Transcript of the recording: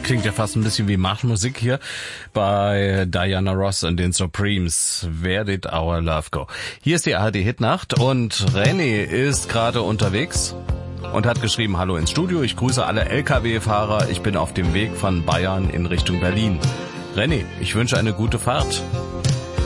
Klingt ja fast ein bisschen wie Marschmusik hier bei Diana Ross und den Supremes. Where did our love go? Hier ist die ARD-Hitnacht und René ist gerade unterwegs und hat geschrieben, hallo ins Studio, ich grüße alle LKW-Fahrer, ich bin auf dem Weg von Bayern in Richtung Berlin. René, ich wünsche eine gute Fahrt.